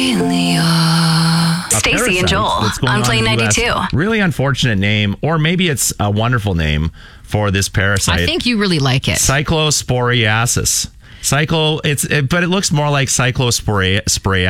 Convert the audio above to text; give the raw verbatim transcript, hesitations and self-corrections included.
Stacey and Joel on Play ninety-two. Really unfortunate name, or maybe it's a wonderful name for this parasite. I think you really like it. Cyclosporiasis. Cyclo, it's, it, but it looks more like cyclosporiasis.